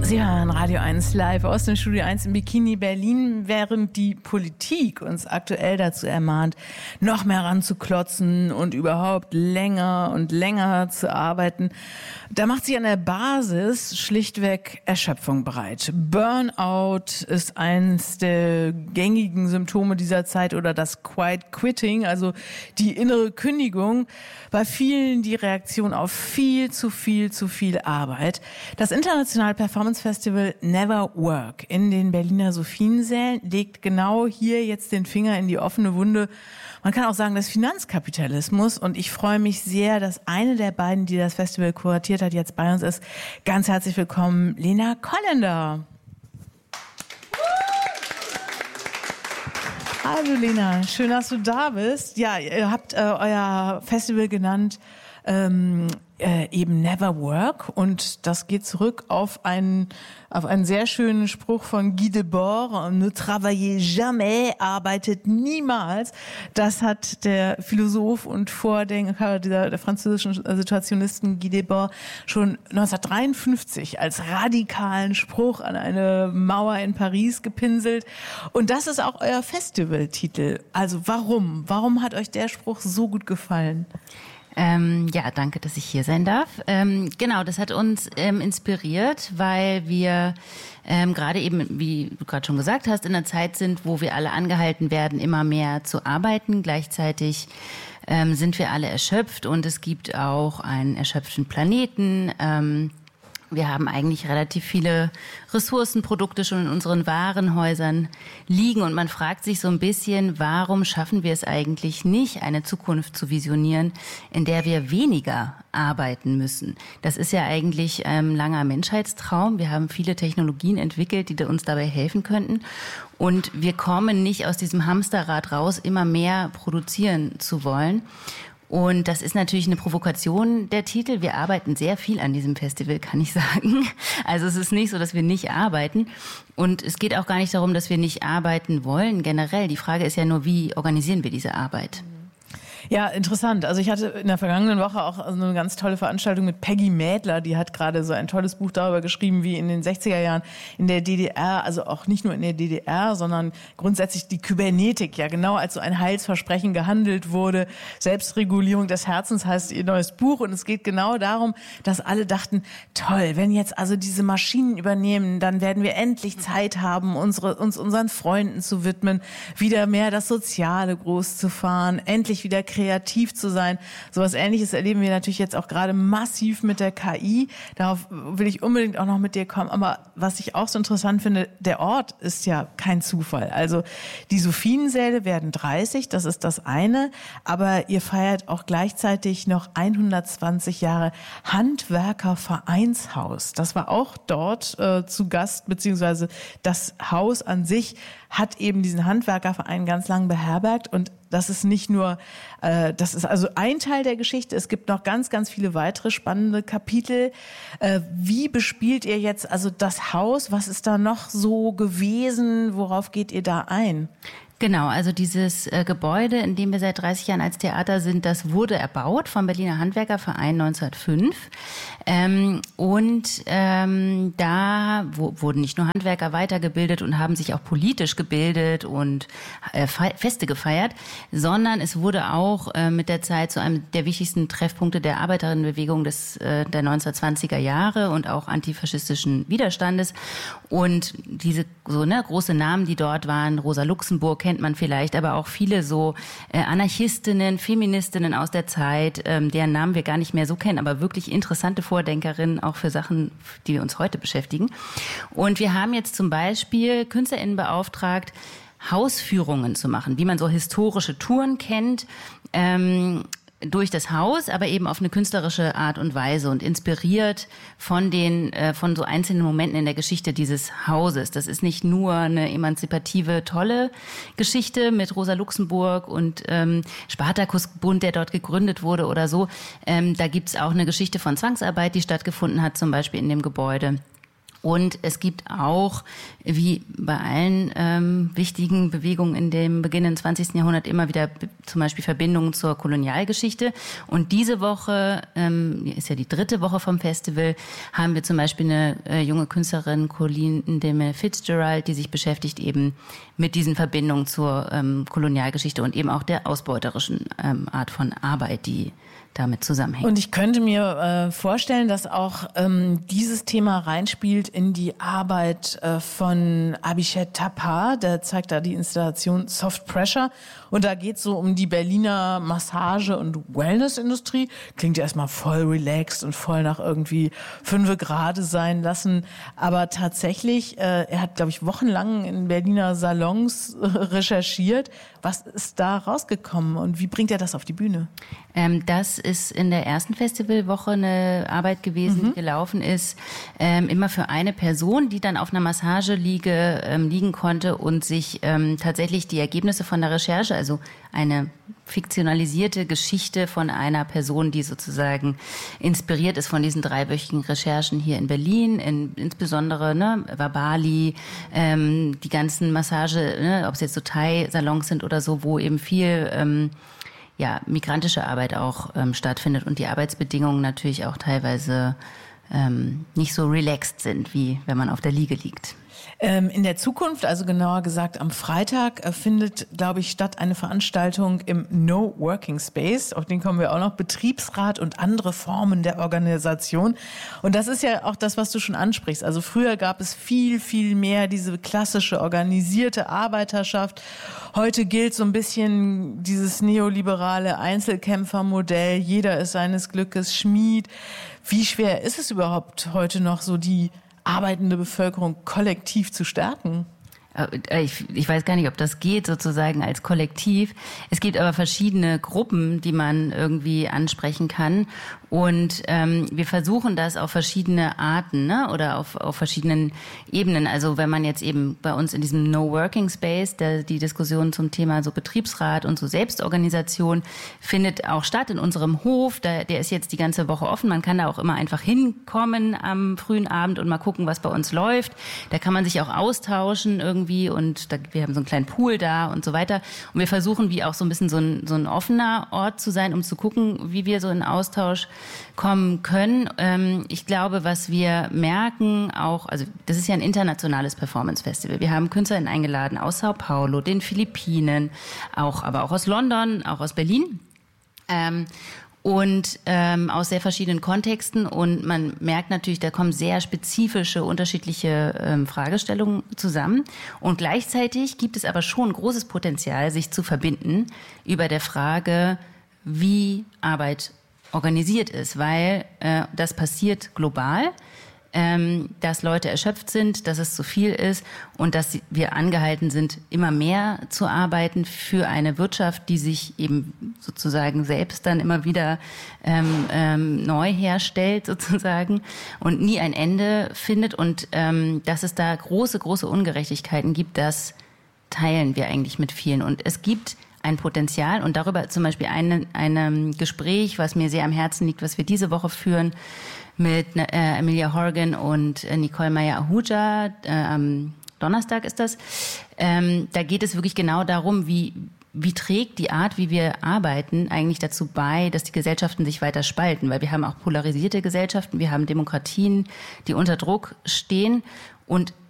Sie hören Radio 1 live aus dem Studio 1 in Bikini Berlin, während die Politik uns aktuell dazu ermahnt, noch mehr ranzuklotzen und überhaupt länger und länger zu arbeiten. Da macht sich an der Basis schlichtweg Erschöpfung breit. Burnout ist eins der gängigen Symptome dieser Zeit oder das Quiet Quitting, also die innere Kündigung. Bei vielen die Reaktion auf viel zu viel Arbeit. Das internationale Performance-Festival Never Work in den Berliner Sophiensälen legt genau hier jetzt den Finger in die offene Wunde. Man kann auch sagen, des Finanzkapitalismus. Und ich freue mich sehr, dass eine der beiden, die das Festival kuratiert hat, jetzt bei uns ist. Ganz herzlich willkommen, Lena Kollender. Hallo Lena, schön, dass du da bist. Ja, ihr habt euer Festival genannt, eben Never Work, und das geht zurück auf einen sehr schönen Spruch von Guy Debord: Ne travaillez jamais, arbeitet niemals. Das hat der Philosoph und Vordenker der französischen Situationisten Guy Debord schon 1953 als radikalen Spruch an eine Mauer in Paris gepinselt. Und das ist auch euer Festivaltitel. Also warum? Warum hat euch der Spruch so gut gefallen? Ja, danke, dass ich hier sein darf. Genau, das hat uns inspiriert, weil wir gerade eben, wie du gerade schon gesagt hast, in einer Zeit sind, wo wir alle angehalten werden, immer mehr zu arbeiten. Gleichzeitig sind wir alle erschöpft und es gibt auch einen erschöpften Planeten. Wir haben eigentlich relativ viele Ressourcenprodukte schon in unseren Warenhäusern liegen und man fragt sich so ein bisschen, warum schaffen wir es eigentlich nicht, eine Zukunft zu visionieren, in der wir weniger arbeiten müssen. Das ist ja eigentlich ein langer Menschheitstraum. Wir haben viele Technologien entwickelt, die uns dabei helfen könnten. Und wir kommen nicht aus diesem Hamsterrad raus, immer mehr produzieren zu wollen. Und das ist natürlich eine Provokation, der Titel. Wir arbeiten sehr viel an diesem Festival, kann ich sagen. Also es ist nicht so, dass wir nicht arbeiten. Und es geht auch gar nicht darum, dass wir nicht arbeiten wollen generell. Die Frage ist ja nur, wie organisieren wir diese Arbeit? Ja, interessant. Also ich hatte in der vergangenen Woche auch eine ganz tolle Veranstaltung mit Peggy Mädler. Die hat gerade so ein tolles Buch darüber geschrieben, wie in den 60er Jahren in der DDR, also auch nicht nur in der DDR, sondern grundsätzlich die Kybernetik ja genau als so ein Heilsversprechen gehandelt wurde. Selbstregulierung des Herzens heißt ihr neues Buch. Und es geht genau darum, dass alle dachten, toll, wenn jetzt also diese Maschinen übernehmen, dann werden wir endlich Zeit haben, uns unseren Freunden zu widmen, wieder mehr das Soziale groß zu fahren, endlich wieder kreativ zu sein. Sowas Ähnliches erleben wir natürlich jetzt auch gerade massiv mit der KI. Darauf will ich unbedingt auch noch mit dir kommen. Aber was ich auch so interessant finde, der Ort ist ja kein Zufall. Also die Sophiensäle werden 30, das ist das eine. Aber ihr feiert auch gleichzeitig noch 120 Jahre Handwerkervereinshaus. Das war auch dort zu Gast, beziehungsweise das Haus an sich hat eben diesen Handwerkerverein ganz lang beherbergt. Und das ist nicht nur, das ist also ein Teil der Geschichte. Es gibt noch ganz, ganz viele weitere spannende Kapitel. Wie bespielt ihr jetzt also das Haus? Was ist da noch so gewesen? Worauf geht ihr da ein? Genau, also dieses Gebäude, in dem wir seit 30 Jahren als Theater sind, das wurde erbaut vom Berliner Handwerkerverein 1905. Da wurden nicht nur Handwerker weitergebildet und haben sich auch politisch gebildet und Feste gefeiert, sondern es wurde auch mit der Zeit zu einem der wichtigsten Treffpunkte der Arbeiterinnenbewegung der 1920er Jahre und auch antifaschistischen Widerstandes. Und diese große Namen, die dort waren, Rosa Luxemburg kennt man vielleicht, aber auch viele so Anarchistinnen, Feministinnen aus der Zeit, deren Namen wir gar nicht mehr so kennen, aber wirklich interessante Vordenkerinnen auch für Sachen, die uns heute beschäftigen. Und wir haben jetzt zum Beispiel KünstlerInnen beauftragt, Hausführungen zu machen, wie man so historische Touren kennt, durch das Haus, aber eben auf eine künstlerische Art und Weise und inspiriert von so einzelnen Momenten in der Geschichte dieses Hauses. Das ist nicht nur eine emanzipative, tolle Geschichte mit Rosa Luxemburg und Spartakusbund, der dort gegründet wurde oder so. Da gibt's auch eine Geschichte von Zwangsarbeit, die stattgefunden hat, zum Beispiel in dem Gebäude. Und es gibt auch, wie bei allen wichtigen Bewegungen in dem beginnenden 20. Jahrhundert, immer wieder zum Beispiel Verbindungen zur Kolonialgeschichte. Und diese Woche, ist ja die 3. Woche vom Festival, haben wir zum Beispiel eine junge Künstlerin, Colleen Ndeme Fitzgerald, die sich beschäftigt eben mit diesen Verbindungen zur Kolonialgeschichte und eben auch der ausbeuterischen Art von Arbeit, die damit zusammenhängt. Und ich könnte mir vorstellen, dass auch dieses Thema reinspielt in die Arbeit von Abhishek Thapa. Der zeigt da die Installation Soft Pressure. Und da geht es so um die Berliner Massage- und Wellness-Industrie. Klingt ja erstmal voll relaxed und voll nach irgendwie 5 Grad sein lassen. Aber tatsächlich, er hat, glaube ich, wochenlang in Berliner Salons recherchiert. Was ist da rausgekommen und wie bringt er das auf die Bühne? Das ist in der ersten Festivalwoche eine Arbeit gewesen, die gelaufen ist, immer für eine Person, die dann auf einer Massageliege liegen konnte und sich tatsächlich die Ergebnisse von der Recherche, also eine fiktionalisierte Geschichte von einer Person, die sozusagen inspiriert ist von diesen 3-wöchigen Recherchen hier in Berlin, insbesondere Wabali, die ganzen Massage, ob es jetzt so Thai-Salons sind oder so, wo eben viel migrantische Arbeit auch stattfindet und die Arbeitsbedingungen natürlich auch teilweise nicht so relaxed sind, wie wenn man auf der Liege liegt. In der Zukunft, also genauer gesagt am Freitag, findet, glaube ich, statt eine Veranstaltung im No Working Space. Auf den kommen wir auch noch. Betriebsrat und andere Formen der Organisation. Und das ist ja auch das, was du schon ansprichst. Also früher gab es viel, viel mehr diese klassische organisierte Arbeiterschaft. Heute gilt so ein bisschen dieses neoliberale Einzelkämpfermodell. Jeder ist seines Glückes Schmied. Wie schwer ist es überhaupt heute noch, so die arbeitende Bevölkerung kollektiv zu stärken? Ich weiß gar nicht, ob das geht sozusagen als Kollektiv. Es gibt aber verschiedene Gruppen, die man irgendwie ansprechen kann. Und wir versuchen das auf verschiedene Arten, ne? Oder auf verschiedenen Ebenen. Also wenn man jetzt eben bei uns in diesem No Working Space, die Diskussion zum Thema so Betriebsrat und so Selbstorganisation findet auch statt in unserem Hof. Der ist jetzt die ganze Woche offen. Man kann da auch immer einfach hinkommen am frühen Abend und mal gucken, was bei uns läuft. Da kann man sich auch austauschen irgendwie und wir haben so einen kleinen Pool da und so weiter. Und wir versuchen wie auch so ein bisschen so ein offener Ort zu sein, um zu gucken, wie wir so in Austausch kommen können. Ich glaube, was wir merken auch, also das ist ja ein internationales Performance-Festival. Wir haben KünstlerInnen eingeladen aus Sao Paulo, den Philippinen, aber auch aus London, auch aus Berlin. Und aus sehr verschiedenen Kontexten. Und man merkt natürlich, da kommen sehr spezifische, unterschiedliche Fragestellungen zusammen. Und gleichzeitig gibt es aber schon großes Potenzial, sich zu verbinden über der Frage, wie Arbeit organisiert ist, weil das passiert global, dass Leute erschöpft sind, dass es zu viel ist und dass wir angehalten sind, immer mehr zu arbeiten für eine Wirtschaft, die sich eben sozusagen selbst dann immer wieder neu herstellt sozusagen und nie ein Ende findet und dass es da große, große Ungerechtigkeiten gibt, das teilen wir eigentlich mit vielen. Und es gibt ein Potenzial und darüber zum Beispiel ein Gespräch, was mir sehr am Herzen liegt, was wir diese Woche führen mit Emilia Horgan und Nicole Meyer-Ahuja. Am Donnerstag ist das. Da geht es wirklich genau darum, wie trägt die Art, wie wir arbeiten, eigentlich dazu bei, dass die Gesellschaften sich weiter spalten. Weil wir haben auch polarisierte Gesellschaften, wir haben Demokratien, die unter Druck stehen. Und